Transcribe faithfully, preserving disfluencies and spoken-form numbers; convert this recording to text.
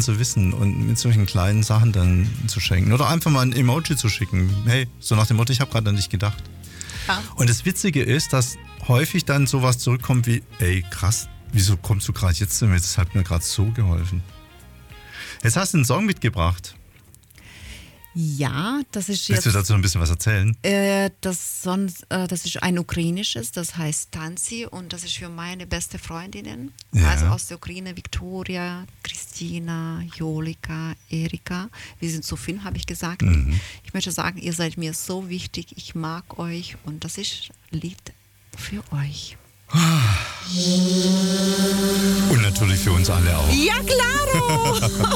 dann zu wissen und mit solchen kleinen Sachen dann zu schenken. Oder einfach mal ein Emoji zu schicken. Hey, so nach dem Motto, ich habe gerade an dich gedacht. Ja. Und das Witzige ist, dass häufig dann sowas zurückkommt wie, ey krass, wieso kommst du gerade jetzt zu mir? Das hat mir gerade so geholfen. Jetzt hast du einen Song mitgebracht. Ja, das ist Willst jetzt... du dazu ein bisschen was erzählen? Äh, das, sonst, äh, das ist ein ukrainisches, das heißt Tanzi und das ist für meine beste Freundinnen. Ja. Also aus der Ukraine, Viktoria, Christina, Jolika, Erika. Wir sind so fünf, habe ich gesagt. Mhm. Ich möchte sagen, ihr seid mir so wichtig, ich mag euch und das ist ein Lied für euch. Und natürlich für uns alle auch. Ja, klaro!